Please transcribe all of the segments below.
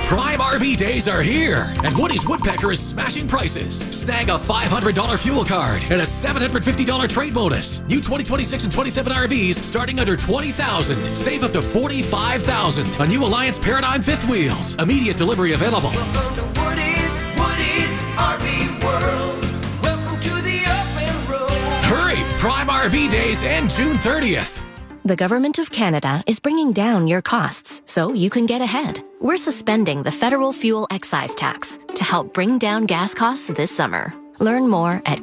Prime RV days are here, and Woody's Woodpecker is smashing prices. Snag a $500 fuel card and a $750 trade bonus. New 2026 and 27 RVs starting under $20,000. Save up to $45,000 on new Alliance Paradigm fifth wheels. Immediate delivery available. Welcome to Woody's RV World. Welcome to the open road. Hurry! Prime RV days end June 30th. The Government of Canada is bringing down your costs so you can get ahead. We're suspending the federal fuel excise tax to help bring down gas costs this summer. Learn more at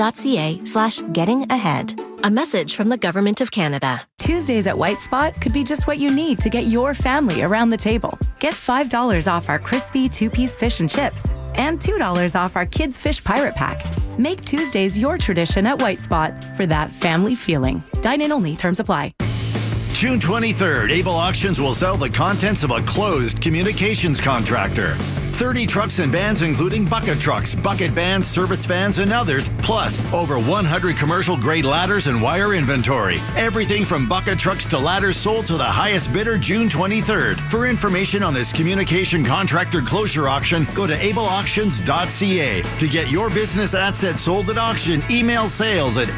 canada.ca/gettingahead. A message from the Government of Canada. Tuesdays at White Spot could be just what you need to get your family around the table. Get $5 off our crispy 2-piece fish and chips and $2 off our Kids Fish Pirate Pack. Make Tuesdays your tradition at White Spot for that family feeling. Dine-in only. Terms apply. June 23rd, Able Auctions will sell the contents of a closed communications contractor. 30 trucks and vans, including bucket trucks, bucket vans, service vans, and others, plus over 100 commercial-grade ladders and wire inventory. Everything from bucket trucks to ladders sold to the highest bidder June 23rd. For information on this communication contractor closure auction, go to ableauctions.ca. To get your business assets sold at auction, email sales at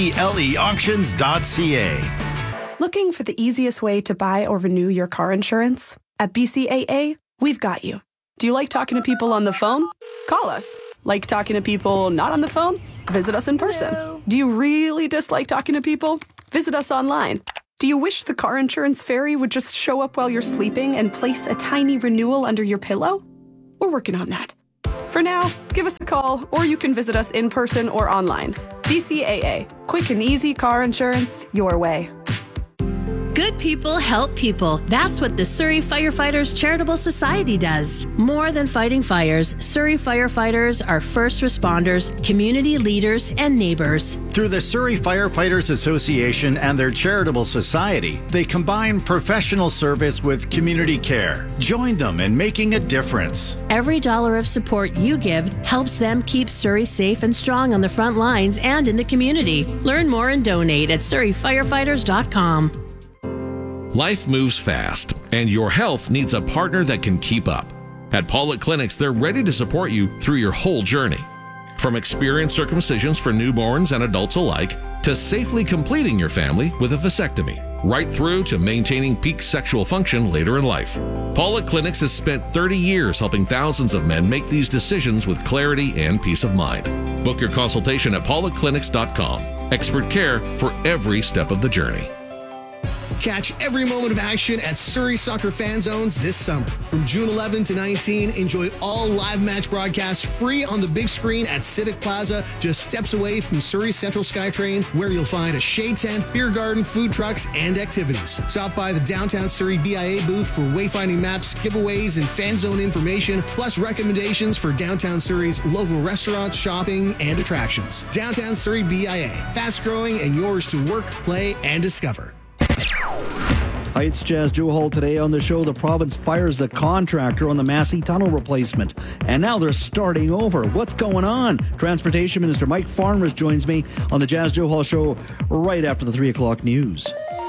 ableauctions.ca. Looking for the easiest way to buy or renew your car insurance? At BCAA, we've got you. Do you like talking to people on the phone? Call us. Like talking to people not on the phone? Visit us in person. Hello. Do you really dislike talking to people? Visit us online. Do you wish the car insurance fairy would just show up while you're sleeping and place a tiny renewal under your pillow? We're working on that. For now, give us a call, or you can visit us in person or online. BCAA. Quick and easy car insurance your way. Good people help people. That's what the Surrey Firefighters Charitable Society does. More than fighting fires, Surrey firefighters are first responders, community leaders, and neighbors. Through the Surrey Firefighters Association and their charitable society, they combine professional service with community care. Join them in making a difference. Every dollar of support you give helps them keep Surrey safe and strong on the front lines and in the community. Learn more and donate at surreyfirefighters.com. Life moves fast, and your health needs a partner that can keep up. At Pollock Clinics, they're ready to support you through your whole journey. From experienced circumcisions for newborns and adults alike, to safely completing your family with a vasectomy, right through to maintaining peak sexual function later in life. Pollock Clinics has spent 30 years helping thousands of men make these decisions with clarity and peace of mind. Book your consultation at pollockclinics.com. Expert care for every step of the journey. Catch every moment of action at Surrey Soccer Fan Zones this summer. From June 11 to 19, enjoy all live match broadcasts free on the big screen at Civic Plaza, just steps away from Surrey Central SkyTrain, where you'll find a shade tent, beer garden, food trucks, and activities. Stop by the downtown Surrey BIA booth for wayfinding maps, giveaways, and fan zone information, plus recommendations for downtown Surrey's local restaurants, shopping, and attractions. Downtown Surrey BIA, fast-growing and yours to work, play, and discover. Hi, it's Jazz Joe Hall. Today on the show, the province fires the contractor on the Massey Tunnel replacement. And now they're starting over. What's going on? Transportation Minister Mike Farnworth joins me on the Jazz Joe Hall show right after the 3 o'clock news.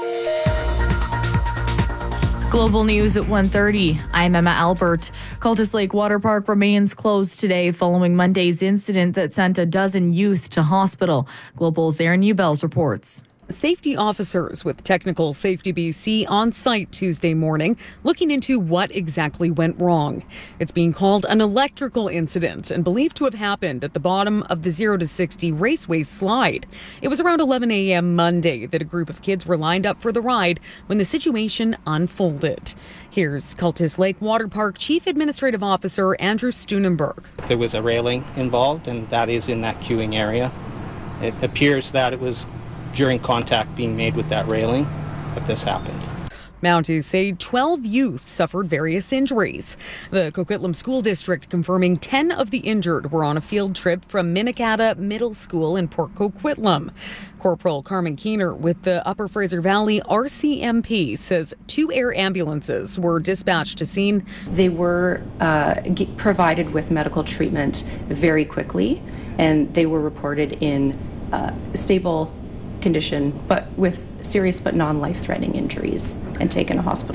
Global news at 1:30. I'm Emma Albert. Cultus Lake Water Park remains closed today following Monday's incident that sent a dozen youth to hospital. Global's Aaron Newbells reports. Safety officers with Technical Safety BC on site Tuesday morning looking into what exactly went wrong. It's being called an electrical incident and believed to have happened at the bottom of the 0 to 60 Raceway slide. It was around 11 a.m. Monday that a group of kids were lined up for the ride when the situation unfolded. Here's Cultus Lake Water Park Chief Administrative Officer Andrew Steunenberg. There was a railing involved, and that is in that queuing area. It appears that it was during contact being made with that railing that this happened. Mounties say 12 youth suffered various injuries. The Coquitlam School District confirming 10 of the injured were on a field trip from Minikata Middle School in Port Coquitlam. Corporal Carmen Keener with the Upper Fraser Valley RCMP says 2 air ambulances were dispatched to scene. They were provided with medical treatment very quickly, and they were reported in stable condition, but with serious but non-life-threatening injuries, and taken to hospital.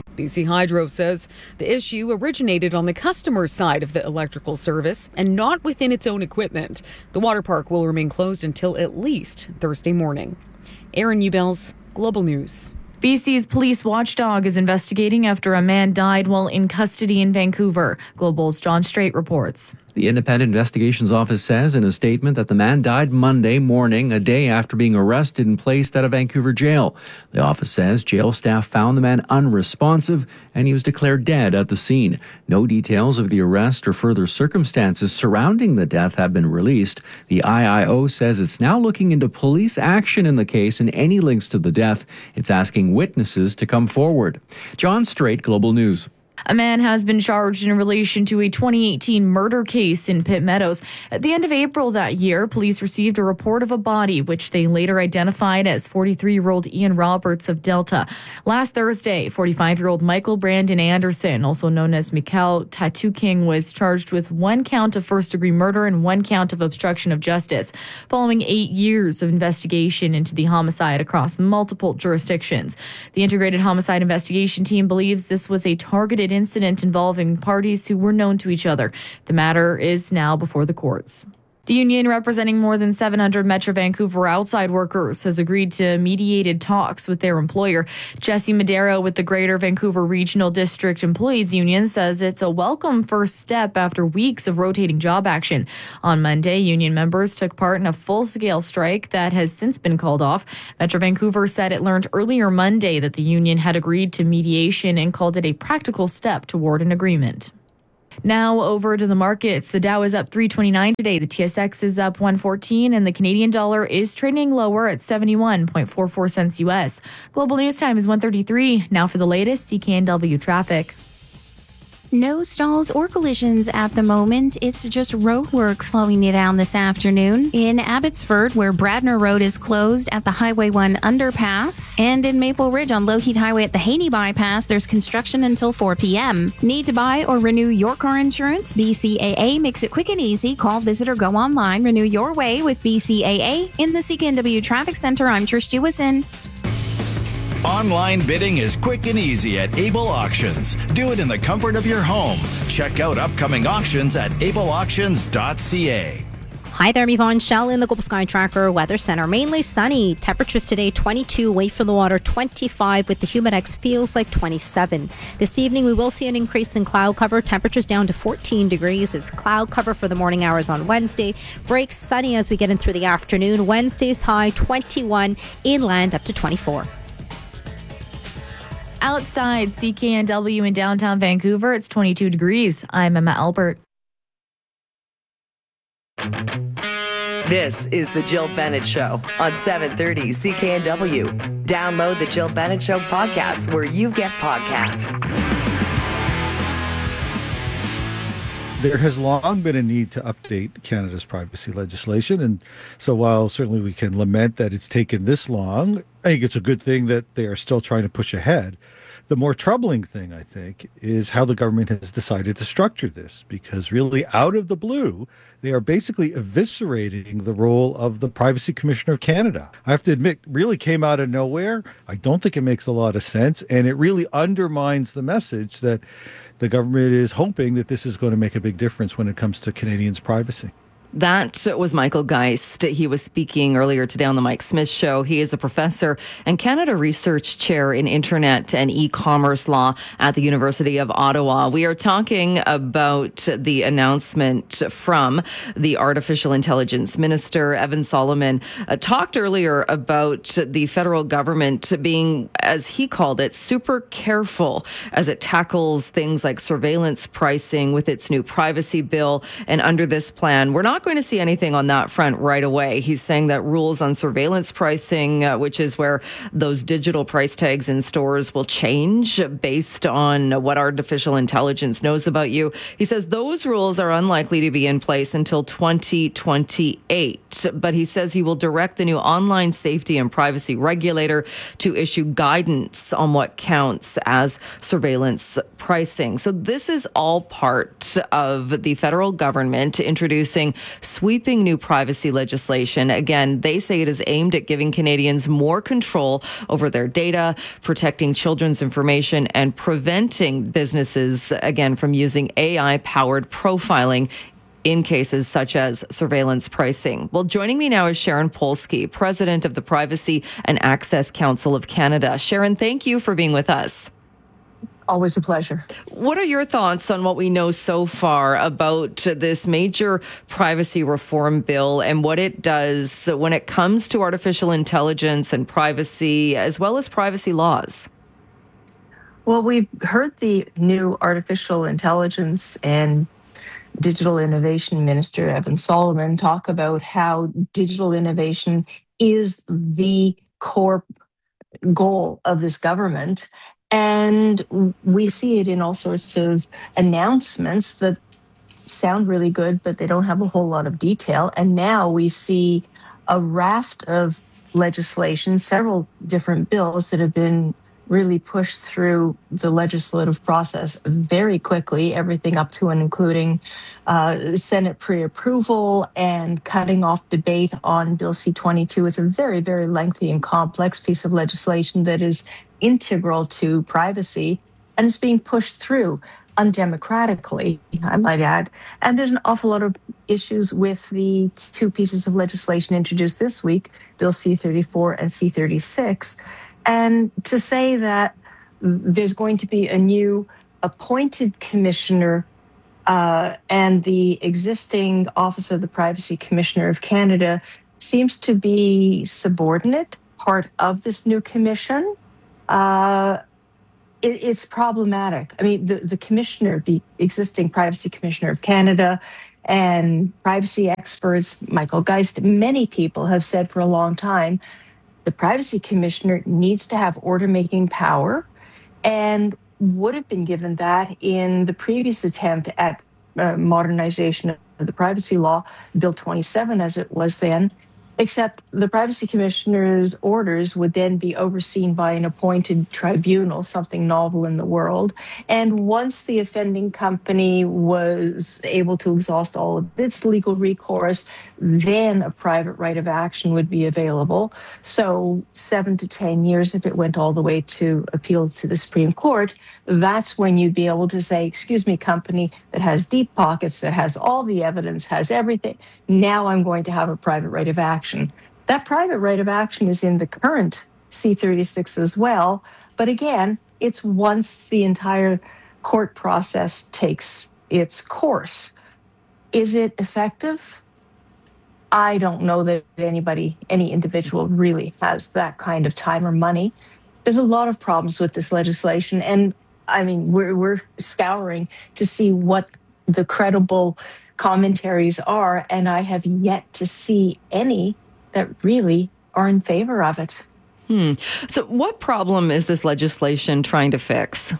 BC Hydro says the issue originated on the customer side of the electrical service and not within its own equipment. The water park will remain closed until at least Thursday morning. Erin Ubels, Global News. BC's police watchdog is investigating after a man died while in custody in Vancouver. Global's John Strait reports. The Independent Investigations Office says in a statement that the man died Monday morning, a day after being arrested and placed at a Vancouver jail. The office says jail staff found the man unresponsive and he was declared dead at the scene. No details of the arrest or further circumstances surrounding the death have been released. The IIO says it's now looking into police action in the case and any links to the death. It's asking witnesses to come forward. John Strait, Global News. A man has been charged in relation to a 2018 murder case in Pitt Meadows. At the end of April that year, police received a report of a body, which they later identified as 43-year-old Ian Roberts of Delta. Last Thursday, 45-year-old Michael Brandon Anderson, also known as Mikhail Tattoo King, was charged with 1 count of first-degree murder and 1 count of obstruction of justice, following 8 years of investigation into the homicide across multiple jurisdictions. The Integrated Homicide Investigation Team believes this was a targeted incident involving parties who were known to each other. The matter is now before the courts. The union representing more than 700 Metro Vancouver outside workers has agreed to mediated talks with their employer. Jesse Madero with the Greater Vancouver Regional District Employees Union says it's a welcome first step after weeks of rotating job action. On Monday, union members took part in a full-scale strike that has since been called off. Metro Vancouver said it learned earlier Monday that the union had agreed to mediation and called it a practical step toward an agreement. Now over to the markets. The Dow is up 329 today. The TSX is up 114 and the Canadian dollar is trading lower at 71.44 cents US. Global News Time is 1:33. Now for the latest CKNW traffic. No stalls or collisions at the moment. It's just road work slowing you down this afternoon. In Abbotsford, where Bradner Road is closed at the Highway 1 underpass. And in Maple Ridge on Lougheed Highway at the Haney bypass, there's construction until 4 p.m. Need to buy or renew your car insurance? BCAA makes it quick and easy. Call, visit, or go online. Renew your way with BCAA. In the CKNW Traffic Center, I'm Trish Jewison. Online bidding is quick and easy at Able Auctions. Do it in the comfort of your home. Check out upcoming auctions at ableauctions.ca. Hi there, I'm Yvonne Shell in the Global Sky Tracker Weather Center. Mainly sunny. Temperatures today 22, wait for the water 25 with the Humidex feels like 27. This evening we will see an increase in cloud cover. Temperatures down to 14 degrees. It's cloud cover for the morning hours on Wednesday. Breaks sunny as we get in through the afternoon. Wednesday's high 21, inland up to 24. Outside CKNW in downtown Vancouver, it's 22 degrees. I'm Emma Albert. This is the Jill Bennett Show on 730 CKNW. Download the Jill Bennett Show podcast where you get podcasts. There has long been a need to update Canada's privacy legislation. And so while certainly we can lament that it's taken this long, I think it's a good thing that they are still trying to push ahead. The more troubling thing, I think, is how the government has decided to structure this, because really out of the blue, they are basically eviscerating the role of the Privacy Commissioner of Canada. I have to admit, really came out of nowhere. I don't think it makes a lot of sense, and it really undermines the message that the government is hoping that this is going to make a big difference when it comes to Canadians' privacy. That was Michael Geist. He was speaking earlier today on the Mike Smith Show. He is a professor and Canada Research Chair in Internet and E-commerce Law at the University of Ottawa. We are talking about the announcement from the Artificial Intelligence Minister. Evan Solomon talked earlier about the federal government being, as he called it, super careful as it tackles things like surveillance pricing with its new privacy bill. And under this plan, we're not going to see anything on that front right away. He's saying that rules on surveillance pricing, which is where those digital price tags in stores will change based on what artificial intelligence knows about you. He says those rules are unlikely to be in place until 2028. But he says he will direct the new online safety and privacy regulator to issue guidance on what counts as surveillance pricing. So this is all part of the federal government introducing sweeping new privacy legislation. Again, they say it is aimed at giving Canadians more control over their data, protecting children's information, and preventing businesses, again, from using AI-powered profiling in cases such as surveillance pricing. Well, joining me now is Sharon Polsky, president of the Privacy and Access Council of Canada. Sharon, thank you for being with us. Always a pleasure. What are your thoughts on what we know so far about this major privacy reform bill and what it does when it comes to artificial intelligence and privacy, as well as privacy laws? Well, we've heard the new artificial intelligence and Digital Innovation Minister, Evan Solomon, talk about how digital innovation is the core goal of this government. And we see it in all sorts of announcements that sound really good, but they don't have a whole lot of detail. And now we see a raft of legislation, several different bills that have been really pushed through the legislative process very quickly, everything up to and including Senate pre-approval and cutting off debate on Bill C-22. It's a very, very lengthy and complex piece of legislation that is integral to privacy, and it's being pushed through undemocratically, I might add. And there's an awful lot of issues with the two pieces of legislation introduced this week, Bill C-34 and C-36. And to say that there's going to be a new appointed commissioner and the existing Office of the Privacy Commissioner of Canada seems to be subordinate part of this new commission. It's problematic. I mean, the commissioner, the existing Privacy Commissioner of Canada, and privacy experts, Michael Geist, many people have said for a long time, the Privacy Commissioner needs to have order-making power and would have been given that in the previous attempt at modernization of the privacy law, Bill 27 as it was then, except the Privacy Commissioner's orders would then be overseen by an appointed tribunal, something novel in the world. And once the offending company was able to exhaust all of its legal recourse, then a private right of action would be available. So 7 to 10 years if it went all the way to appeal to the Supreme Court, that's when you'd be able to say, excuse me, company that has deep pockets, that has all the evidence, has everything, now I'm going to have a private right of action. That private right of action is in the current C-36 as well. But again, it's once the entire court process takes its course. Is it effective? I don't know that any individual really has that kind of time or money. There's a lot of problems with this legislation. And I mean, we're scouring to see what the credible commentaries are, and I have yet to see any that really are in favor of it. So what problem is this legislation trying to fix?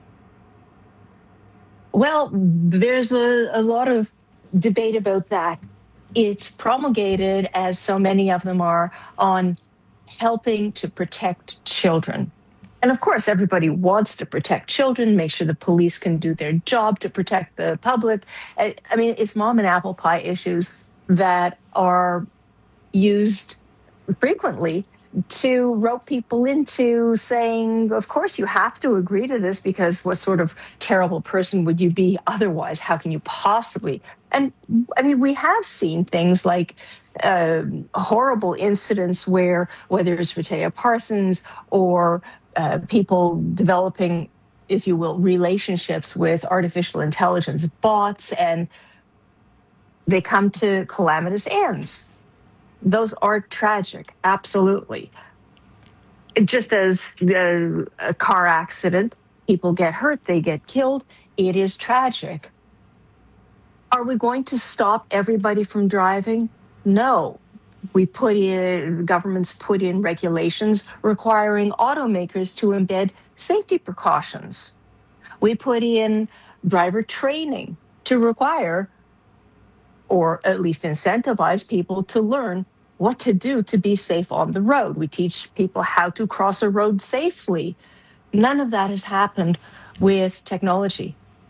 Well, there's a lot of debate about that. It's promulgated, as so many of them are, on helping to protect children. And of course, everybody wants to protect children, make sure the police can do their job to protect the public. I mean, it's mom and apple pie issues that are used frequently to rope people into saying, of course, you have to agree to this because what sort of terrible person would you be otherwise? How can you possibly? And I mean, we have seen things like horrible incidents where, whether it's Rehtaeh Parsons or people developing, if you will, relationships with artificial intelligence bots, and they come to calamitous ends. Those are tragic, absolutely. Just as a car accident, people get hurt, they get killed, it is tragic. Are we going to stop everybody from driving? No. Governments put in regulations requiring automakers to embed safety precautions. We put in driver training to require, or at least incentivize people to learn what to do to be safe on the road. We teach people how to cross a road safely. None of that has happened with technology.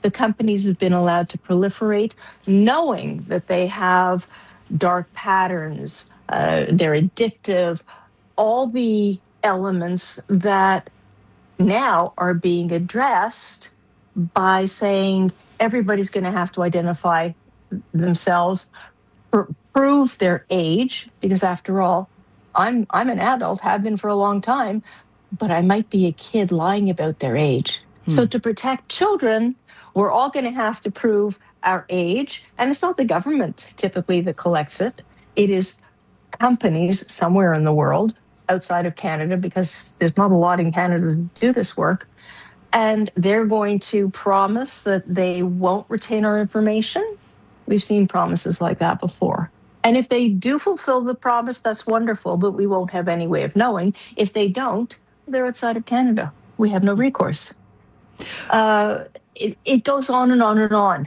the companies have been allowed to proliferate, knowing that they have dark patterns, they're addictive, all the elements that now are being addressed by saying everybody's going to have to identify themselves, prove their age, because after all, I'm an adult, have been for a long time, but I might be a kid lying about their age. So to protect children, we're all going to have to prove our age. And it's not the government typically that collects it. It is companies somewhere in the world outside of Canada, because there's not a lot in Canada to do this work. And they're going to promise that they won't retain our information. We've seen promises like that before. And if they do fulfill the promise, that's wonderful, but we won't have any way of knowing. If they don't, they're outside of Canada. We have no recourse. It goes on and on and on.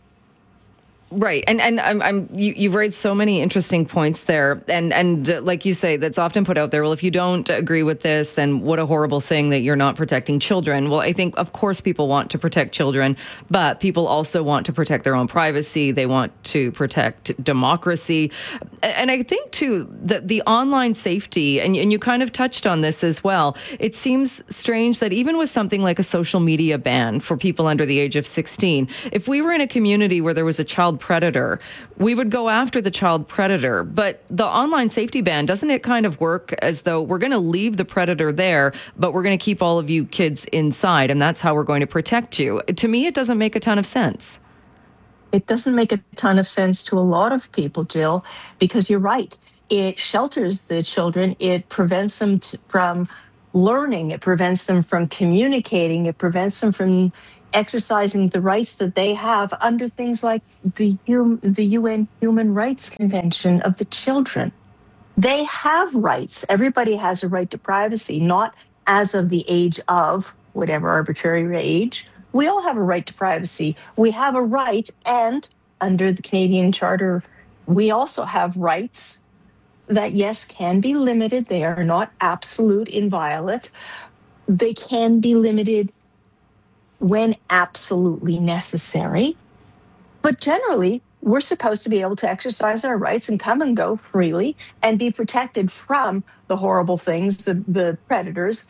Right. And you've raised so many interesting points there. And like you say, that's often put out there. Well, if you don't agree with this, then what a horrible thing that you're not protecting children. Well, I think, of course, people want to protect children, but people also want to protect their own privacy. They want to protect democracy. And I think, too, that the online safety, and you kind of touched on this as well, it seems strange that even with something like a social media ban for people under the age of 16, if we were in a community where there was a child predator, we would go after the child predator. But the online safety ban, doesn't it kind of work as though we're going to leave the predator there, but we're going to keep all of you kids inside, and that's how we're going to protect you? To me, it doesn't make a ton of sense. It doesn't make a ton of sense to a lot of people, Jill, because you're right. It shelters the children. It prevents them from learning. It prevents them from communicating. It prevents them from exercising the rights that they have under things like the UN Human Rights Convention of the Children. They have rights. Everybody has a right to privacy, not as of the age of whatever arbitrary age. We all have a right to privacy. We have a right, and under the Canadian Charter, we also have rights that, yes, can be limited. They are not absolute, inviolate. They can be limited when absolutely necessary. But generally, we're supposed to be able to exercise our rights and come and go freely and be protected from the horrible things, the predators,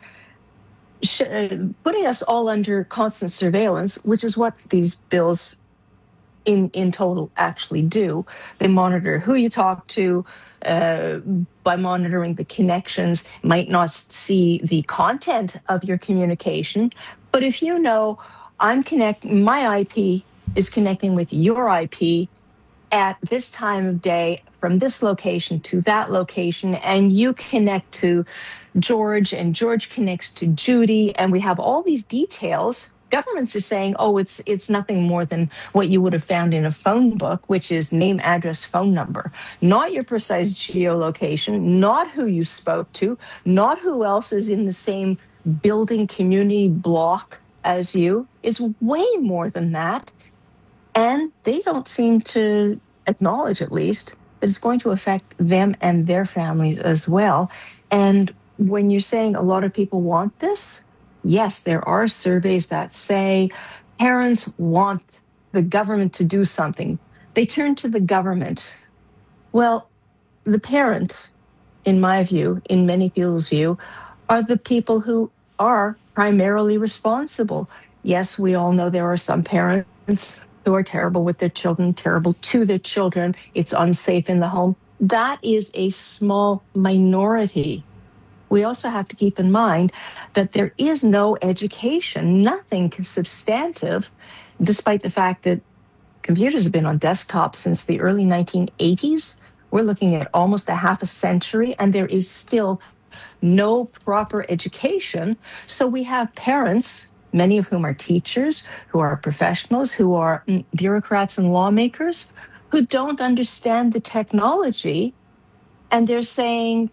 putting us all under constant surveillance, which is what these bills in total actually do. They monitor who you talk to by monitoring the connections, might not see the content of your communication. But if you know my IP is connecting with your IP at this time of day from this location to that location, and you connect to George and George connects to Judy, and we have all these details, governments are saying, oh, it's nothing more than what you would have found in a phone book, which is name, address, phone number, not your precise geolocation, not who you spoke to, not who else is in the same building community block as you. It's way more than that. And they don't seem to acknowledge, at least, that it's going to affect them and their families as well. And when you're saying a lot of people want this, yes, there are surveys that say parents want the government to do something. They turn to the government. Well, the parents, in my view, in many people's view, are the people who are primarily responsible. Yes, we all know there are some parents who are terrible with their children, terrible to their children. It's unsafe in the home. That is a small minority. We also have to keep in mind that there is no education, nothing substantive, despite the fact that computers have been on desktops since the early 1980s. We're looking at almost a half a century, and there is still no proper education. So we have parents, many of whom are teachers, who are professionals, who are bureaucrats and lawmakers, who don't understand the technology, and they're saying,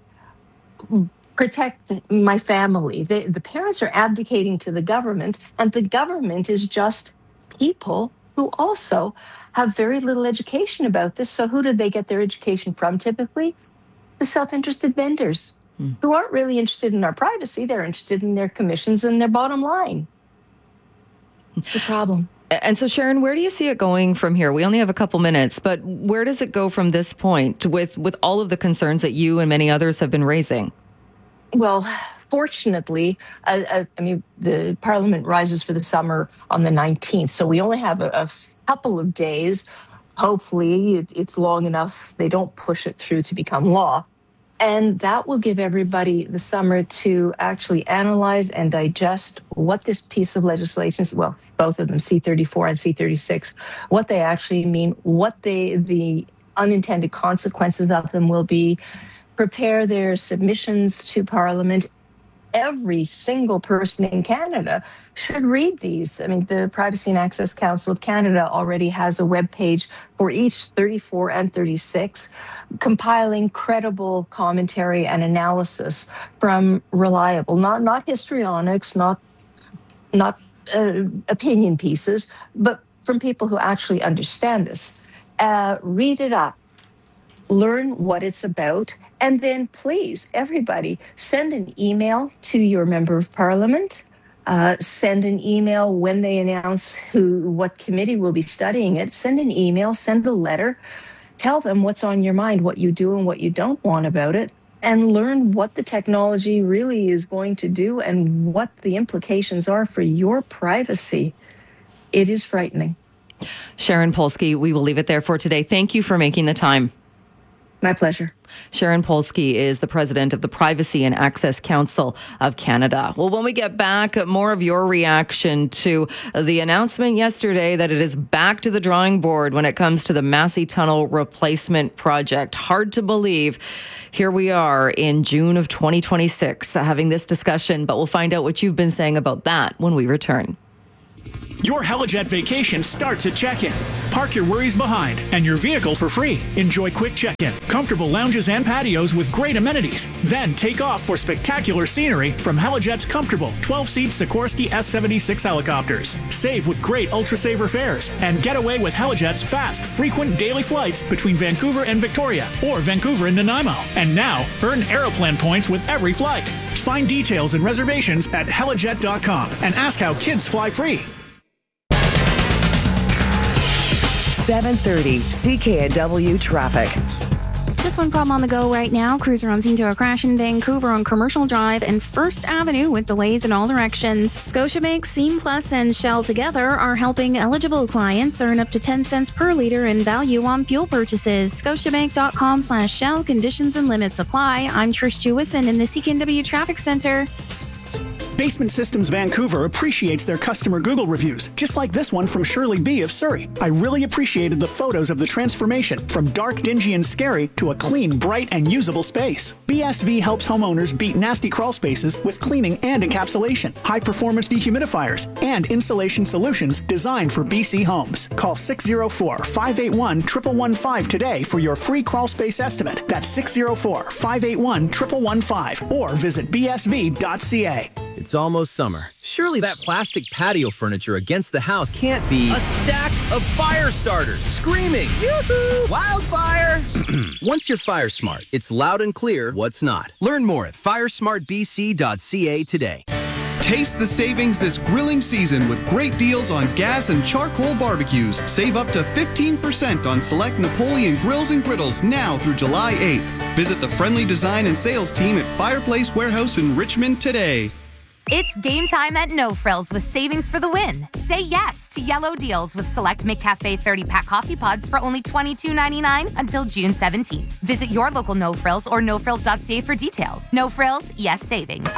protect my family. The parents are abdicating to the government, and the government is just people who also have very little education about this. So who did they get their education from typically? The self-interested vendors who aren't really interested in our privacy. They're interested in their commissions and their bottom line. It's a problem. And so, Sharon, where do you see it going from here? We only have a couple minutes, but where does it go from this point with all of the concerns that you and many others have been raising? Well, fortunately, the Parliament rises for the summer on the 19th, so we only have a couple of days. Hopefully, it's long enough they don't push it through to become law. And that will give everybody the summer to actually analyze and digest what this piece of legislation, well, both of them, C-34 and C-36, what they actually mean, what the unintended consequences of them will be, prepare their submissions to Parliament. Every single person in Canada should read these. I mean, the Privacy and Access Council of Canada already has a webpage for each 34 and 36, compiling credible commentary and analysis from reliable, not histrionics, not opinion pieces, but from people who actually understand this. Read it up. Learn what it's about, and then please, everybody, send an email to your member of Parliament. Send an email when they announce what committee will be studying it. Send an email, send a letter. Tell them what's on your mind, what you do and what you don't want about it, and learn what the technology really is going to do and what the implications are for your privacy. It is frightening. Sharon Polsky, we will leave it there for today. Thank you for making the time. My pleasure. Sharon Polsky is the president of the Privacy and Access Council of Canada. Well, when we get back, more of your reaction to the announcement yesterday that it is back to the drawing board when it comes to the Massey Tunnel replacement project. Hard to believe. Here we are in June of 2026 having this discussion, but we'll find out what you've been saying about that when we return. Your Helijet vacation starts at check-in. Park your worries behind and your vehicle for free. Enjoy quick check-in, comfortable lounges and patios with great amenities. Then take off for spectacular scenery from Helijet's comfortable 12-seat Sikorsky S-76 helicopters. Save with great Ultra-Saver fares and get away with Helijet's fast, frequent daily flights between Vancouver and Victoria or Vancouver and Nanaimo. And now, earn Aeroplan points with every flight. Find details and reservations at helijet.com and ask how kids fly free. 7:30 CKNW traffic. Just one problem on the go right now. Crews are on scene to a crash in Vancouver on Commercial Drive and First Avenue with delays in all directions. Scotiabank, Scene Plus, and Shell together are helping eligible clients earn up to 10 cents per liter in value on fuel purchases. Scotiabank.com/Shell. Conditions and limits apply. I'm Trish Jewison in the CKNW Traffic Center. Basement Systems Vancouver appreciates their customer Google reviews, just like this one from Shirley B. of Surrey. I really appreciated the photos of the transformation from dark, dingy, and scary to a clean, bright, and usable space. BSV helps homeowners beat nasty crawl spaces with cleaning and encapsulation, high-performance dehumidifiers, and insulation solutions designed for BC homes. Call 604-581-1115 today for your free crawl space estimate. That's 604-581-1115 or visit bsv.ca. It's almost summer. Surely that plastic patio furniture against the house can't be a stack of fire starters screaming, "Yoo-hoo! Wildfire!" Once you're fire smart, it's loud and clear what's not. Learn more at firesmartbc.ca today. Taste the savings this grilling season with great deals on gas and charcoal barbecues. Save up to 15% on select Napoleon grills and griddles now through July 8th. Visit the friendly design and sales team at Fireplace Warehouse in Richmond today. It's game time at No Frills with savings for the win. Say yes to yellow deals with select McCafe 30-pack coffee pods for only $22.99 until June 17th. Visit your local No Frills or nofrills.ca for details. No Frills, yes savings.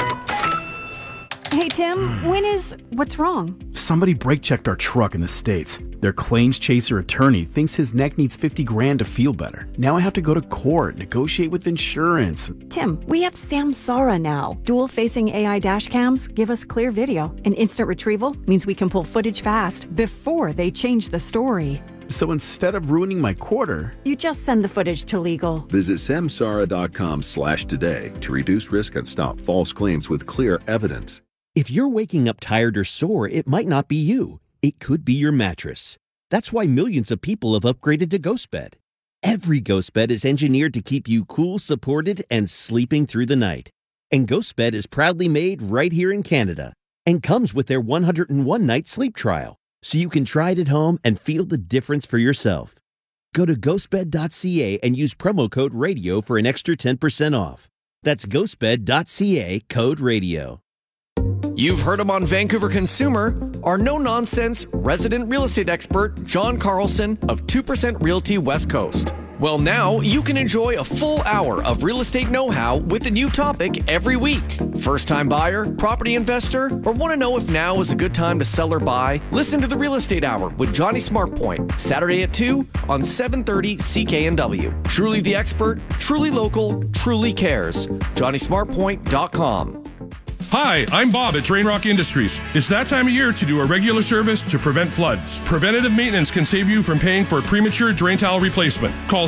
Hey, Tim, what's wrong? Somebody brake-checked our truck in the States. Their claims chaser attorney thinks his neck needs $50,000 to feel better. Now I have to go to court, negotiate with insurance. Tim, we have Samsara now. Dual-facing AI dash cams give us clear video, and instant retrieval means we can pull footage fast before they change the story. So instead of ruining my quarter, you just send the footage to legal. Visit samsara.com/today to reduce risk and stop false claims with clear evidence. If you're waking up tired or sore, it might not be you. It could be your mattress. That's why millions of people have upgraded to GhostBed. Every GhostBed is engineered to keep you cool, supported, and sleeping through the night. And GhostBed is proudly made right here in Canada and comes with their 101-night sleep trial. so you can try it at home and feel the difference for yourself. Go to ghostbed.ca and use promo code RADIO for an extra 10% off. That's ghostbed.ca, code RADIO. You've heard him on Vancouver Consumer, our no-nonsense resident real estate expert, John Carlson of 2% Realty West Coast. Well, now you can enjoy a full hour of real estate know-how with a new topic every week. First-time buyer, property investor, or want to know if now is a good time to sell or buy? Listen to the Real Estate Hour with Johnny Smartpoint, Saturday at 2 on 730 CKNW. Truly the expert, truly local, truly cares. JohnnySmartpoint.com. Hi, I'm Bob at Drain Rock Industries. It's that time of year to do a regular service to prevent floods. Preventative maintenance can save you from paying for a premature drain tile replacement. Call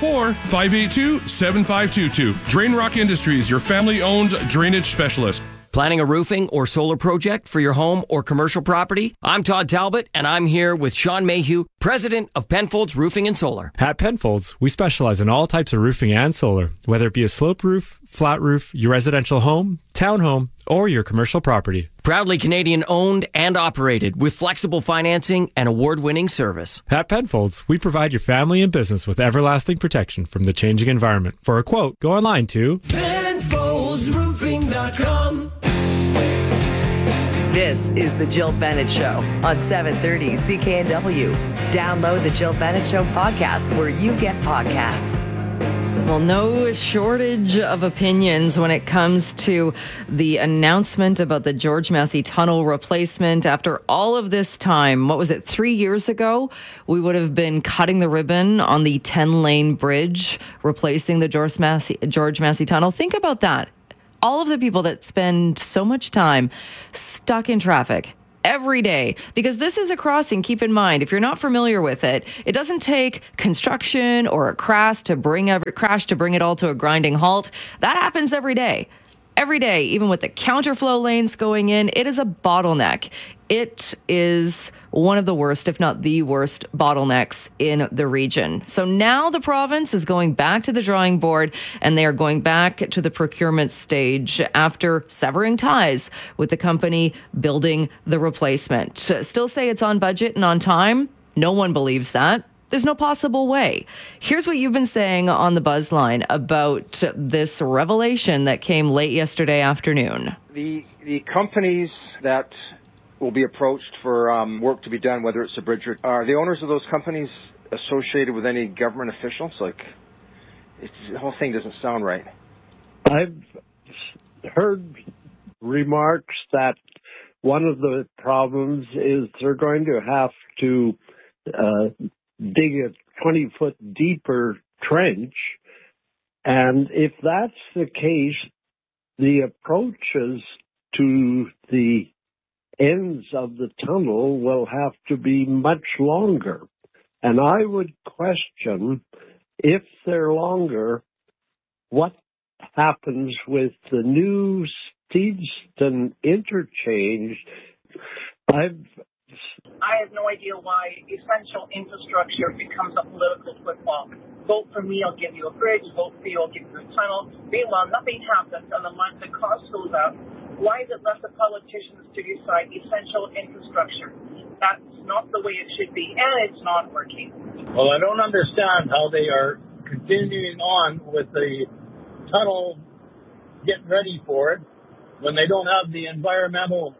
604-582-7522. Drain Rock Industries, your family-owned drainage specialist. Planning a roofing or solar project for your home or commercial property? I'm Todd Talbot, and I'm here with Sean Mayhew, president of Penfolds Roofing and Solar. At Penfolds, we specialize in all types of roofing and solar, whether it be a slope roof, flat roof, your residential home, townhome, or your commercial property. Proudly Canadian owned and operated with flexible financing and award-winning service. At Penfolds, we provide your family and business with everlasting protection from the changing environment. For a quote, go online to PenfoldsRoofing.com. This is the Jill Bennett Show on 730 CKNW. Download the Jill Bennett Show podcast where you get podcasts. Well, no shortage of opinions when it comes to the announcement about the George Massey Tunnel replacement. After all of this time, what was it, 3 years ago, we would have been cutting the ribbon on the 10-lane bridge, replacing the George Massey Tunnel. Think about that. All of the people that spend so much time stuck in traffic every day, because this is a crossing. Keep in mind, if you're not familiar with it, it doesn't take construction or a crash to bring it all to a grinding halt. That happens every day. Every day, even with the counterflow lanes going in, it is a bottleneck. It is one of the worst, if not the worst, bottlenecks in the region. So now the province is going back to the drawing board, and they are going back to the procurement stage after severing ties with the company building the replacement. Still say it's on budget and on time? No one believes that. There's no possible way. Here's what you've been saying on the Buzzline about this revelation that came late yesterday afternoon. The companies that will be approached for work to be done, whether it's a bridge or... Are the owners of those companies associated with any government officials? The whole thing doesn't sound right. I've heard remarks that one of the problems is they're going to have to dig a 20-foot deeper trench. And if that's the case, the approaches to the ends of the tunnel will have to be much longer. And I would question, if they're longer, what happens with the new Steedston interchange. I have no idea why essential infrastructure becomes a political football. Vote for me, I'll give you a bridge. Vote for you, I'll give you a tunnel. Meanwhile, nothing happens, and the cost goes up. Why is it left to politicians to decide essential infrastructure? That's not the way it should be, and it's not working. Well, I don't understand how they are continuing on with the tunnel, getting ready for it, when they don't have the environmental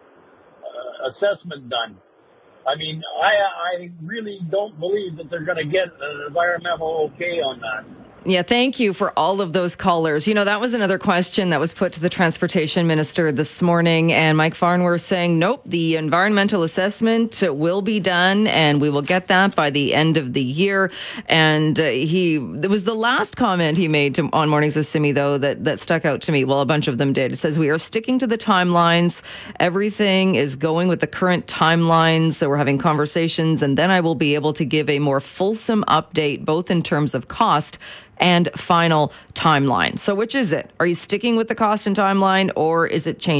assessment done. I mean, I really don't believe that they're going to get an environmental okay on that. Yeah, thank you for all of those callers. You know, that was another question that was put to the transportation minister this morning, and Mike Farnworth saying, nope, the environmental assessment will be done, and we will get that by the end of the year. And it was the last comment he made on Mornings with Simi, though, that stuck out to me. Well, a bunch of them did. It says, we are sticking to the timelines. Everything is going with the current timelines. So we're having conversations, and then I will be able to give a more fulsome update, both in terms of cost and final timeline. So which is it? Are you sticking with the cost and timeline, or is it changing?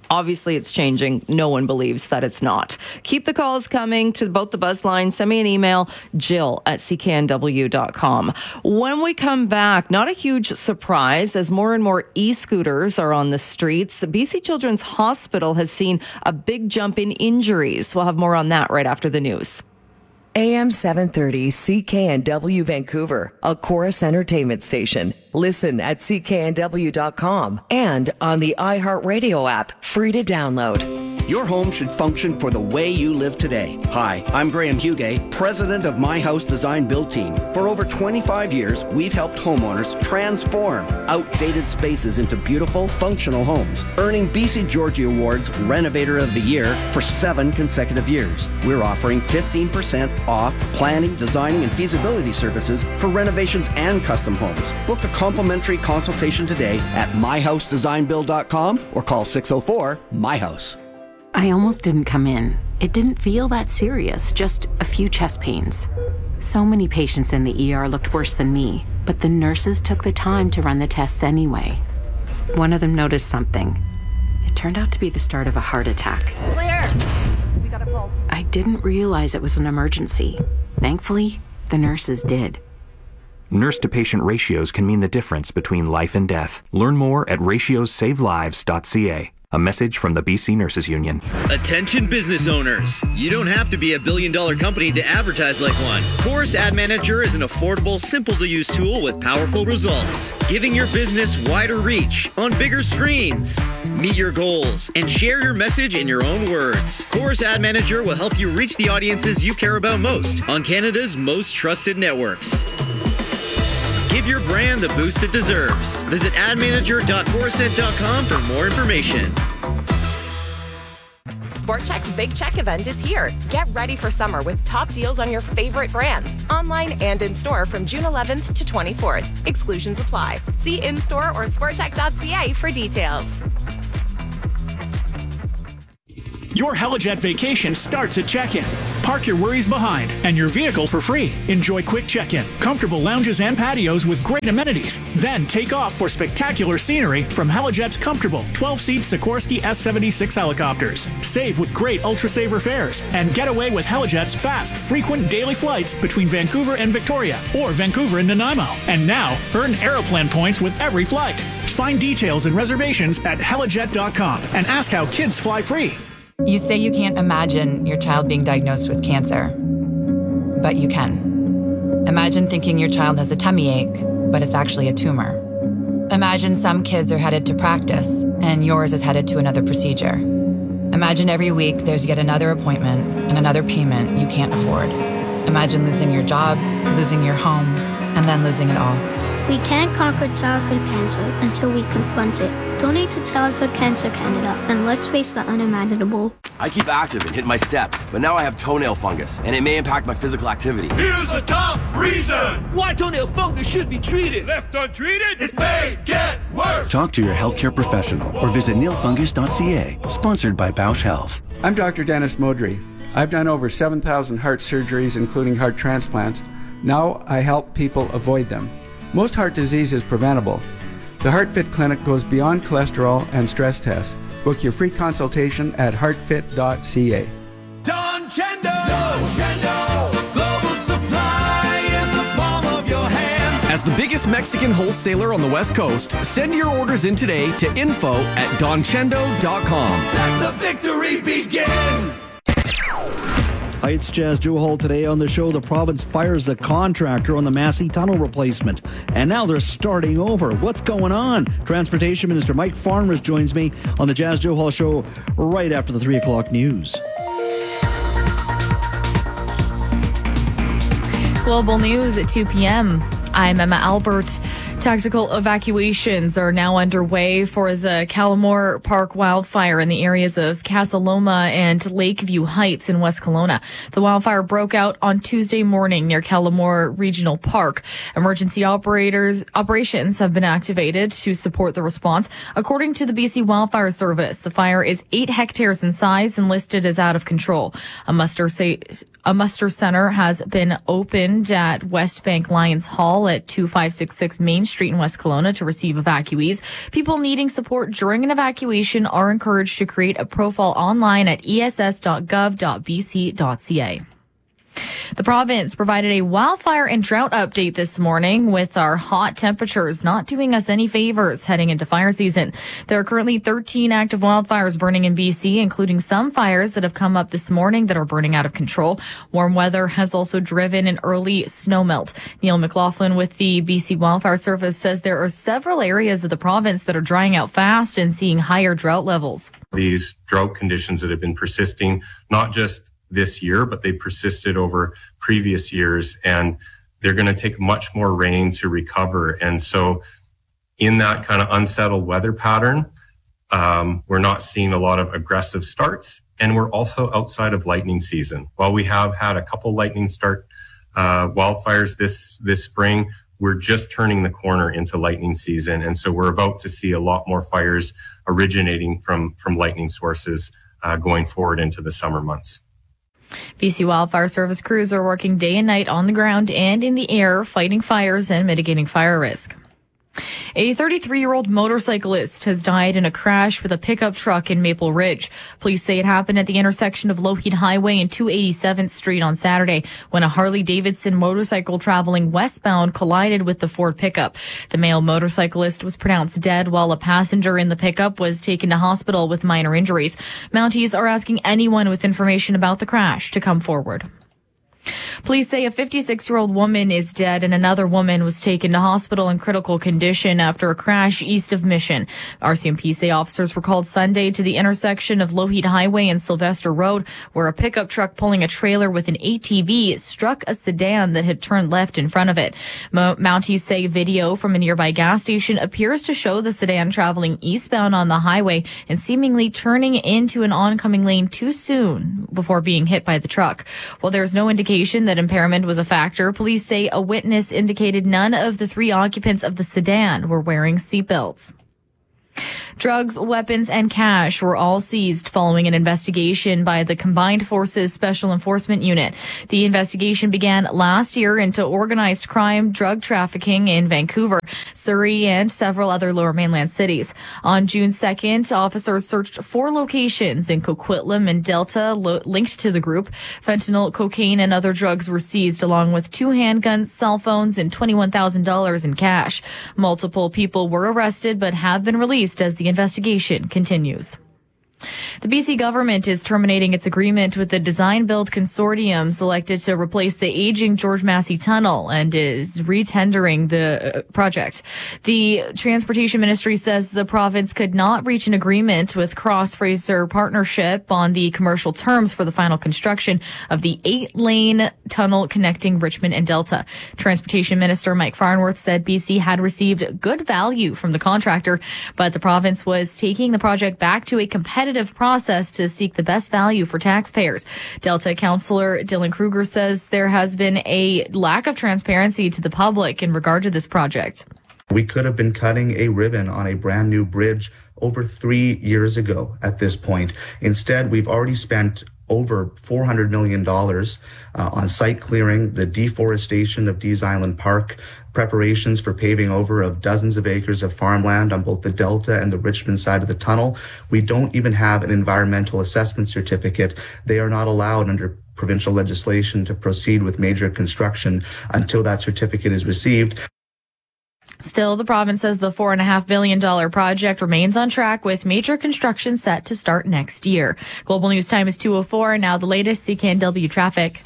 Obviously, it's changing. No one believes that it's not. Keep the calls coming to both the buzz lines. Send me an email, jill@cknw.com. When we come back, not a huge surprise as more and more e-scooters are on the streets. BC Children's Hospital has seen a big jump in injuries. We'll have more on that right after the news. AM 730 CKNW Vancouver, a Chorus Entertainment station. Listen at cknw.com and on the iHeartRadio app, free to download. Your home should function for the way you live today. Hi, I'm Graham Hugay, president of My House Design Build Team. For over 25 years, we've helped homeowners transform outdated spaces into beautiful, functional homes, earning BC Georgie Awards Renovator of the Year for 7 consecutive years. We're offering 15% off planning, designing, and feasibility services for renovations and custom homes. Book a complimentary consultation today at myhousedesignbuild.com or call 604-MY-HOUSE. I almost didn't come in. It didn't feel that serious, just a few chest pains. So many patients in the ER looked worse than me, but the nurses took the time to run the tests anyway. One of them noticed something. It turned out to be the start of a heart attack. Clear! We got a pulse. I didn't realize it was an emergency. Thankfully, the nurses did. Nurse-to-patient ratios can mean the difference between life and death. Learn more at ratiosavelives.ca. A message from the BC Nurses Union. Attention business owners. You don't have to be a billion-dollar company to advertise like one. Chorus Ad Manager is an affordable, simple-to-use tool with powerful results, giving your business wider reach on bigger screens. Meet your goals and share your message in your own words. Chorus Ad Manager will help you reach the audiences you care about most on Canada's most trusted networks. Give your brand the boost it deserves. Visit admanager.corusent.com for more information. SportCheck's Big Check event is here. Get ready for summer with top deals on your favorite brands, online and in-store from June 11th to 24th. Exclusions apply. See in-store or sportcheck.ca for details. Your Helijet vacation starts at check-in. Park your worries behind and your vehicle for free. Enjoy quick check-in, comfortable lounges and patios with great amenities. Then take off for spectacular scenery from Helijet's comfortable 12-seat Sikorsky S-76 helicopters. Save with great Ultra-Saver fares and get away with Helijet's fast, frequent daily flights between Vancouver and Victoria or Vancouver and Nanaimo. And now, earn Aeroplan points with every flight. Find details and reservations at helijet.com and ask how kids fly free. You say you can't imagine your child being diagnosed with cancer, but you can. Imagine thinking your child has a tummy ache, but it's actually a tumor. Imagine some kids are headed to practice, and yours is headed to another procedure. Imagine every week there's yet another appointment and another payment you can't afford. Imagine losing your job, losing your home, and then losing it all. We can't conquer childhood cancer until we confront it. Donate to Childhood Cancer Canada, and let's face the unimaginable. I keep active and hit my steps, but now I have toenail fungus, and it may impact my physical activity. Here's the top reason why toenail fungus should be treated. Left untreated, it may get worse. Talk to your healthcare professional or visit nailfungus.ca. Sponsored by Bausch Health. I'm Dr. Dennis Modry. I've done over 7,000 heart surgeries, including heart transplants. Now I help people avoid them. Most heart disease is preventable. The HeartFit Clinic goes beyond cholesterol and stress tests. Book your free consultation at heartfit.ca. Don Chendo, global supply in the palm of your hand. As the biggest Mexican wholesaler on the West Coast, send your orders in today to info@donchendo.com. Let the victory begin. Hi, it's Jas Johal. Today on the show, the province fires the contractor on the Massey Tunnel replacement. And now they're starting over. What's going on? Transportation Minister Mike Farnworth joins me on the Jas Johal Show right after the 3 o'clock news. Global news at 2 p.m. I'm Emma Albert. Tactical evacuations are now underway for the Callamore Park wildfire in the areas of Casa Loma and Lakeview Heights in West Kelowna. The wildfire broke out on Tuesday morning near Callamore Regional Park. Emergency operations have been activated to support the response. According to the BC Wildfire Service, the fire is 8 hectares in size and listed as out of control. A muster center has been opened at West Bank Lions Hall at 2566 Main Street Street in West Kelowna to receive evacuees. People needing support during an evacuation are encouraged to create a profile online at ess.gov.bc.ca. The province provided a wildfire and drought update this morning, with our hot temperatures not doing us any favors heading into fire season. There are currently 13 active wildfires burning in BC, including some fires that have come up this morning that are burning out of control. Warm weather has also driven an early snowmelt. Neil McLaughlin with the BC Wildfire Service says there are several areas of the province that are drying out fast and seeing higher drought levels. These drought conditions that have been persisting, not just this year, but they persisted over previous years, and they're going to take much more rain to recover. And so in that kind of unsettled weather pattern, we're not seeing a lot of aggressive starts, and we're also outside of lightning season. While we have had a couple lightning start wildfires this spring, we're just turning the corner into lightning season. And so we're about to see a lot more fires originating from lightning sources going forward into the summer months. BC Wildfire Service crews are working day and night on the ground and in the air, fighting fires and mitigating fire risk. A 33-year-old motorcyclist has died in a crash with a pickup truck in Maple Ridge. Police say it happened at the intersection of Lougheed Highway and 287th Street on Saturday when a Harley-Davidson motorcycle traveling westbound collided with the Ford pickup. The male motorcyclist was pronounced dead, while a passenger in the pickup was taken to hospital with minor injuries. Mounties are asking anyone with information about the crash to come forward. Police say a 56-year-old woman is dead and another woman was taken to hospital in critical condition after a crash east of Mission. RCMP say officers were called Sunday to the intersection of Lougheed Highway and Sylvester Road, where a pickup truck pulling a trailer with an ATV struck a sedan that had turned left in front of it. Mounties say video from a nearby gas station appears to show the sedan traveling eastbound on the highway and seemingly turning into an oncoming lane too soon before being hit by the truck. While there's no indication that impairment was a factor, police say a witness indicated none of the 3 occupants of the sedan were wearing seatbelts. Drugs, weapons, and cash were all seized following an investigation by the Combined Forces Special Enforcement Unit. The investigation began last year into organized crime, drug trafficking in Vancouver, Surrey, and several other Lower Mainland cities. On June 2nd, officers searched 4 locations in Coquitlam and Delta linked to the group. Fentanyl, cocaine, and other drugs were seized, along with 2 handguns, cell phones, and $21,000 in cash. Multiple people were arrested but have been released as the investigation continues. The BC government is terminating its agreement with the Design Build Consortium selected to replace the aging George Massey Tunnel and is retendering the project. The Transportation Ministry says the province could not reach an agreement with Cross Fraser Partnership on the commercial terms for the final construction of the 8-lane tunnel connecting Richmond and Delta. Transportation Minister Mike Farnworth said BC had received good value from the contractor, but the province was taking the project back to a competitive process to seek the best value for taxpayers. Delta Councillor Dylan Kruger says there has been a lack of transparency to the public in regard to this project. We could have been cutting a ribbon on a brand new bridge over 3 years ago at this point. Instead, we've already spent over $400 million on site clearing, the deforestation of Dease Island Park, preparations for paving over of dozens of acres of farmland on both the Delta and the Richmond side of the tunnel. We don't even have an environmental assessment certificate. They are not allowed under provincial legislation to proceed with major construction until that certificate is received. Still, the province says the $4.5 billion project remains on track with major construction set to start next year. Global News Time is 2:04. Now the latest CKNW traffic.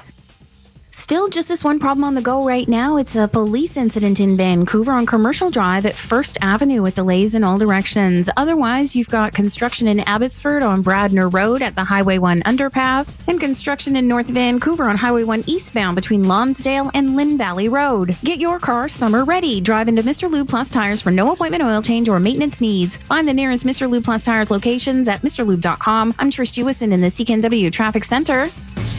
Still just this one problem on the go right now. It's a police incident in Vancouver on Commercial Drive at First Avenue with delays in all directions. Otherwise, you've got construction in Abbotsford on Bradner Road at the Highway 1 underpass and construction in North Vancouver on Highway 1 eastbound between Lonsdale and Lynn Valley Road. Get your car summer ready. Drive into Mr. Lube Plus Tires for no appointment oil change or maintenance needs. Find the nearest Mr. Lube Plus Tires locations at mrlube.com. I'm Trish Jewison in the CKNW Traffic Center.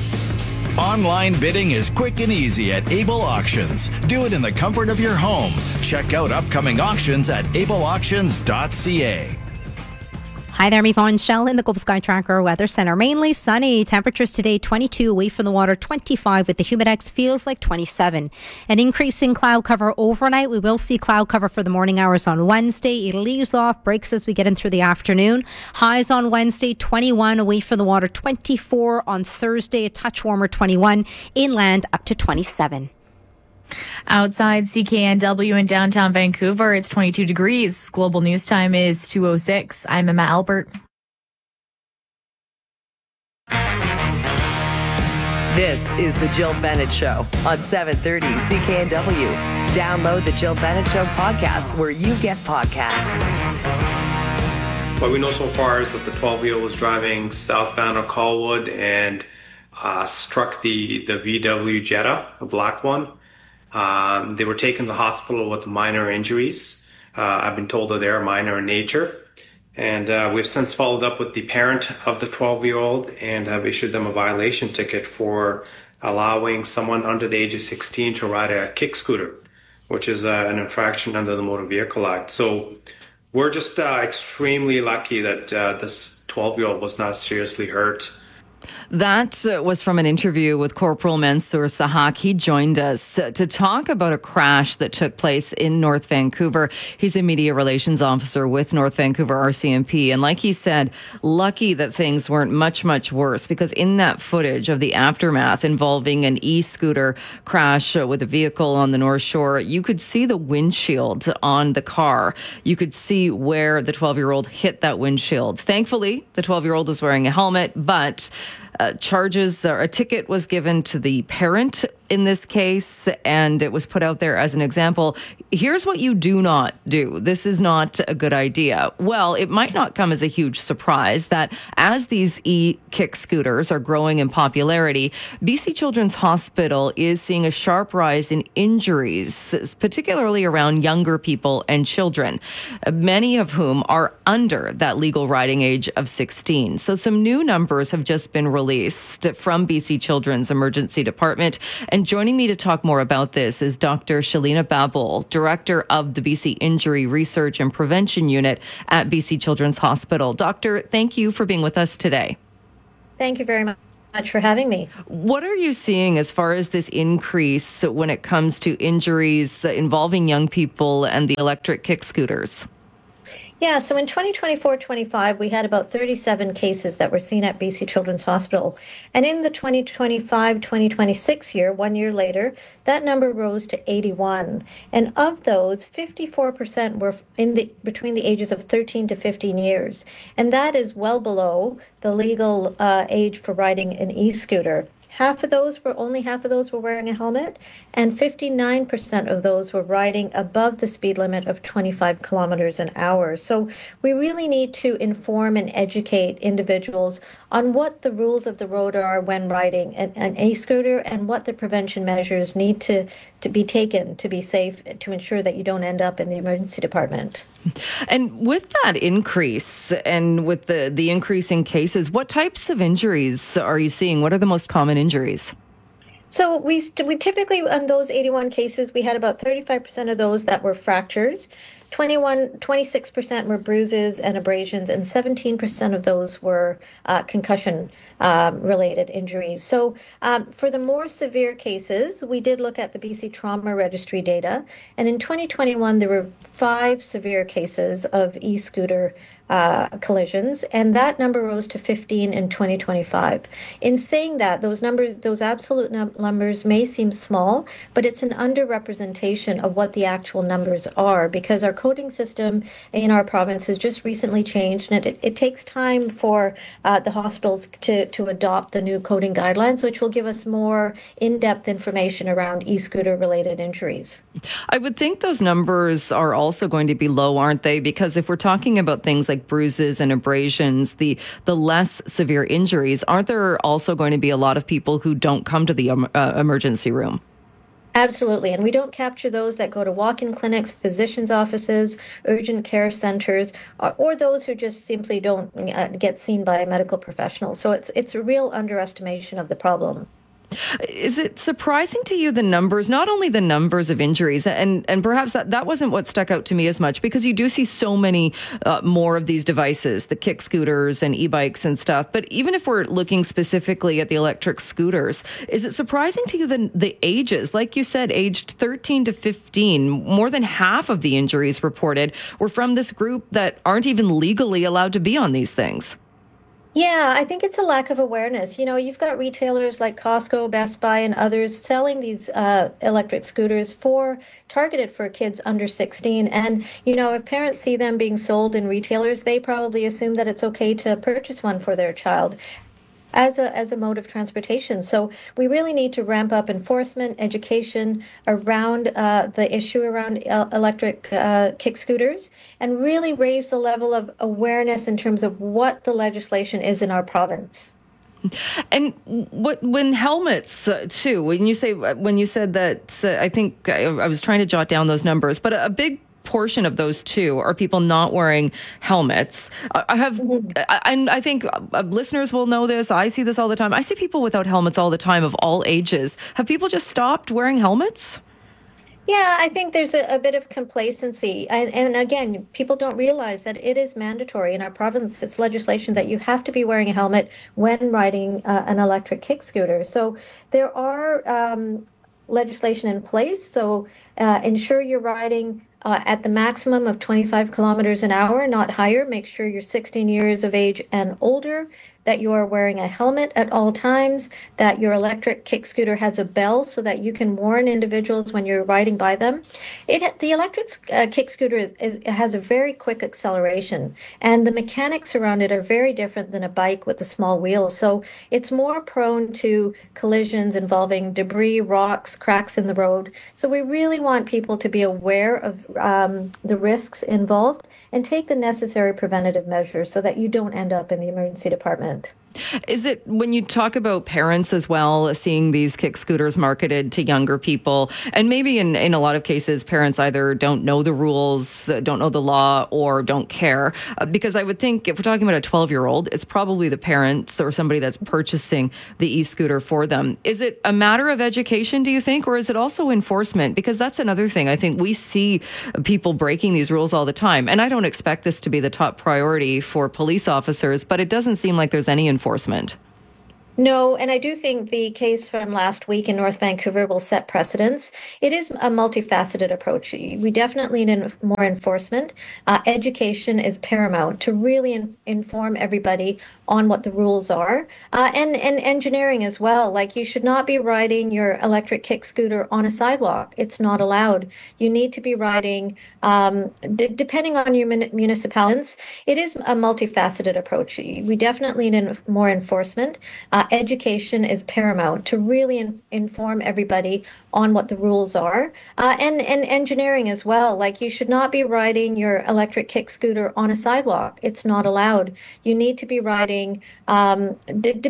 Online bidding is quick and easy at Able Auctions. Do it in the comfort of your home. Check out upcoming auctions at ableauctions.ca. Hi there, I'm Yvonne Shell in the Global Sky Tracker Weather Center. Mainly sunny. Temperatures today 22 away from the water, 25 with the Humidex. Feels like 27. An increase in cloud cover overnight. We will see cloud cover for the morning hours on Wednesday. It'll ease off, breaks as we get in through the afternoon. Highs on Wednesday, 21 away from the water, 24 on Thursday, a touch warmer, 21. Inland up to 27. Outside CKNW in downtown Vancouver, it's 22 degrees. Global news time is 2:06. I'm Emma Albert. This is the Jill Bennett Show on 730 CKNW. Download the Jill Bennett Show podcast where you get podcasts. What we know so far is that the 12-year-old was driving southbound on Colwood and struck the VW Jetta, a black one. They were taken to the hospital with minor injuries. I've been told that they are minor in nature. And we've since followed up with the parent of the 12-year-old and have issued them a violation ticket for allowing someone under the age of 16 to ride a kick scooter, which is an infraction under the Motor Vehicle Act. So we're just extremely lucky that this 12-year-old was not seriously hurt. That was from an interview with Corporal Mansour Sahak. He joined us to talk about a crash that took place in North Vancouver. He's a media relations officer with North Vancouver RCMP. And like he said, lucky that things weren't much, much worse, because in that footage of the aftermath involving an e-scooter crash with a vehicle on the North Shore, you could see the windshield on the car. You could see where the 12-year-old hit that windshield. Thankfully, the 12-year-old was wearing a helmet, but charges or a ticket was given to the parent in this case, and it was put out there as an example. Here's what you do not do. This is not a good idea. Well, it might not come as a huge surprise that as these e-kick scooters are growing in popularity, BC Children's Hospital is seeing a sharp rise in injuries, particularly around younger people and children, many of whom are under that legal riding age of 16. So some new numbers have just been released from BC Children's Emergency Department. And joining me to talk more about this is Dr. Shalina Babul, Director of the BC Injury Research and Prevention Unit at BC Children's Hospital. Doctor, thank you for being with us today. Thank you very much for having me. What are you seeing as far as this increase when it comes to injuries involving young people and the electric kick scooters? Yeah, so in 2024-25, we had about 37 cases that were seen at BC Children's Hospital. And in the 2025-2026 year, 1 year later, that number rose to 81. And of those, 54% were between the ages of 13 to 15 years. And that is well below the legal age for riding an e-scooter. Only half of those were wearing a helmet, and 59% of those were riding above the speed limit of 25 kilometers an hour. So we really need to inform and educate individuals on what the rules of the road are when riding an e-scooter and what the prevention measures need to be taken to be safe, to ensure that you don't end up in the emergency department. And with that increase and with the increase in cases, what types of injuries are you seeing? What are the most common injuries? So we typically, on those 81 cases, we had about 35% of those that were fractures. 26% were bruises and abrasions, and 17% of those were concussion-related injuries. So for the more severe cases, we did look at the BC Trauma Registry data, and in 2021, there were 5 severe cases of e-scooter collisions, and that number rose to 15 in 2025. In saying that, those absolute numbers may seem small, but it's an underrepresentation of what the actual numbers are, because our coding system in our province has just recently changed, and it takes time for the hospitals to adopt the new coding guidelines, which will give us more in-depth information around e-scooter related injuries. I would think those numbers are also going to be low, aren't they? Because if we're talking about things like bruises and abrasions, the less severe injuries, aren't there also going to be a lot of people who don't come to the emergency room? Absolutely. And we don't capture those that go to walk-in clinics, physicians' offices, urgent care centers, or those who just simply don't get seen by a medical professional. So it's a real underestimation of the problem. Is it surprising to you the numbers, not only the numbers of injuries, and perhaps that wasn't what stuck out to me as much, because you do see so many more of these devices, the kick scooters and e-bikes and stuff. But even if we're looking specifically at the electric scooters, is it surprising to you the ages? Like you said, aged 13 to 15, more than half of the injuries reported were from this group that aren't even legally allowed to be on these things. Yeah, I think it's a lack of awareness. You've got retailers like Costco, Best Buy, and others selling these electric scooters targeted for kids under 16. And, if parents see them being sold in retailers, they probably assume that it's okay to purchase one for their child as a mode of transportation. So we really need to ramp up enforcement, education around the issue around electric kick scooters, and really raise the level of awareness in terms of what the legislation is in our province. And when helmets too, when you said that, I think I was trying to jot down those numbers, but a big portion of those too are people not wearing helmets. I think listeners will know this. I see this all the time. I see people without helmets all the time, of all ages. Have people just stopped wearing helmets? Yeah, I think there's a bit of complacency. And again, people don't realize that it is mandatory in our province. It's legislation that you have to be wearing a helmet when riding an electric kick scooter. So there are legislation in place. So ensure you're riding at the maximum of 25 kilometers an hour, not higher. Make sure you're 16 years of age and older, that you are wearing a helmet at all times, that your electric kick scooter has a bell so that you can warn individuals when you're riding by them. The electric kick scooter has a very quick acceleration, and the mechanics around it are very different than a bike with a small wheel. So it's more prone to collisions involving debris, rocks, cracks in the road. So we really want people to be aware of the risks involved and take the necessary preventative measures so that you don't end up in the emergency department. Is it, when you talk about parents as well, seeing these kick scooters marketed to younger people, and maybe in a lot of cases, parents either don't know the rules, don't know the law, or don't care? Because I would think if we're talking about a 12-year-old, it's probably the parents or somebody that's purchasing the e-scooter for them. Is it a matter of education, do you think, or is it also enforcement? Because that's another thing. I think we see people breaking these rules all the time, and I don't expect this to be the top priority for police officers, but it doesn't seem like there's any enforcement. No, and I do think the case from last week in North Vancouver will set precedents. It is a multifaceted approach. We definitely need more enforcement. Education is paramount to really inform everybody on what the rules are, and engineering as well. Like, you should not be riding your electric kick scooter on a sidewalk. It's not allowed. You need to be riding, depending on your municipalities. It is a multifaceted approach. We definitely need more enforcement. Education is paramount to really inform everybody on what the rules are, and engineering as well. Like, you should not be riding your electric kick scooter on a sidewalk. It's not allowed. You need to be riding,